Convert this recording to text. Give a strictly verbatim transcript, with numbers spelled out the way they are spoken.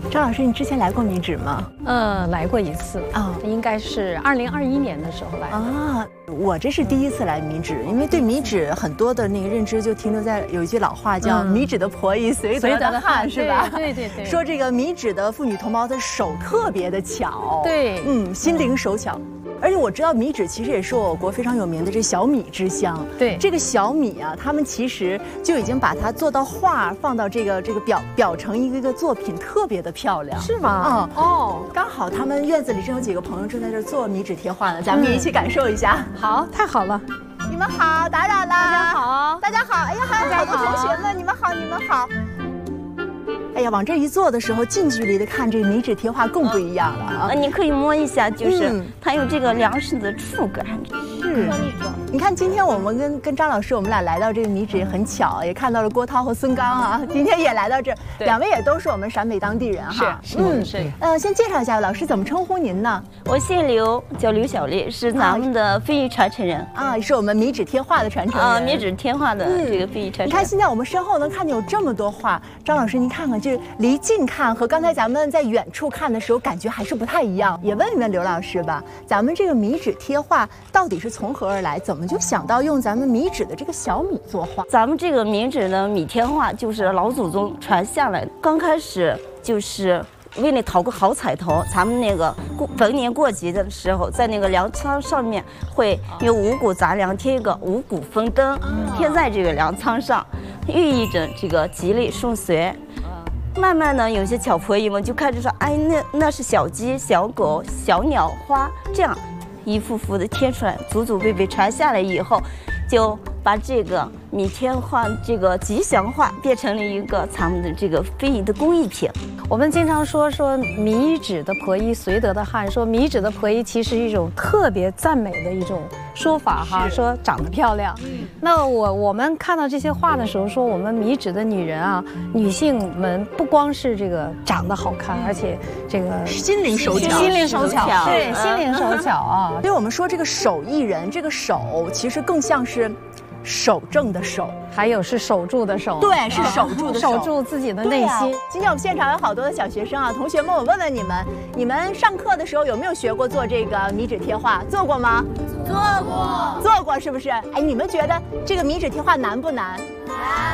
张老师，你之前来过米脂吗？ 呃，来过一次啊， 应该是二零二一年的时候来的啊。我这是第一次来米脂，因为对米脂很多的那个认知就停留在有一句老话叫“米脂的婆姨随得的汗”，是吧？ 对对对。 说这个米脂的妇女同胞的手特别的巧， 对， 嗯，心灵手巧。而且我知道米脂其实也是我国非常有名的这小米之乡。 对， 这个小米啊，他们其实就已经把它做到画，放到这个这个裱裱成一个一个作品，特别的漂亮。 是吗？嗯哦， 刚好他们院子里正有几个朋友正在这做米脂贴画呢，咱们也一起感受一下。 嗯、好，太好了。 你们好，打扰了。 大家好， 大家好。哎呀，还有好多同学们，你们好，你们好。哎呀，往这一坐的时候，近距离的看这个米脂贴画更不一样了啊！ 你可以摸一下，就是它有这个粮食的触感。 是，你看今天我们跟跟张老师，我们俩来到这个米脂也很巧，也看到了郭涛和孙刚啊，今天也来到这儿，两位也都是我们陕北当地人哈。 是，嗯是。 呃，先介绍一下，老师怎么称呼您呢？ 我姓刘，叫刘小丽，是咱们的非遗传承人啊，是我们米脂贴画的传承人啊，米脂贴画的这个非遗传承人。 你看现在我们身后能看见有这么多画，张老师您看看。就离近看和刚才咱们在远处看的时候感觉还是不太一样，也问一问刘老师吧，咱们这个米脂贴画到底是从何而来？怎么就想到用咱们米脂的这个小米作画？ 咱们这个米脂的米贴画就是老祖宗传下来的，刚开始就是为了讨个好彩头，咱们那个过逢年过节的时候，在那个粮仓上面会用五谷杂粮贴一个五谷丰登，贴在这个粮仓上，寓意着这个吉利顺遂。慢慢呢，有些小婆姨们就开始说，哎，那那是小鸡、小狗、小鸟、花，这样一幅幅的贴出来，祖祖辈辈传下来以后，就把这个米贴画这个吉祥画变成了一个咱们的这个非遗的工艺品。 我们经常说说米脂的婆姨随得的汗，说米脂的婆姨其实是一种特别赞美的一种说法哈，说长得漂亮。那我我们看到这些画的时候，说我们米脂的女人啊，女性们不光是这个长得好看，而且这个心灵手巧， 心灵手巧，对，心灵手巧啊。 所以我们说这个手艺人，这个手其实更像是守正的守， 还有是守住的守， 对，是守住的守， 守住自己的内心。啊、 今天我们现场有好多的小学生啊，同学们，我问问你们，你们上课的时候有没有学过做这个米脂贴画？做过吗？ 做过， 做过是不是？哎，你们觉得这个米脂贴画难不难？难。